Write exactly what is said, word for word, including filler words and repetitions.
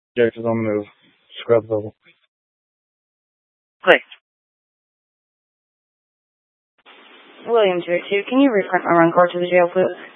Yeah, because I'm going to scrub the... Please. William two eight two, can you reprint my run card to the jail, please?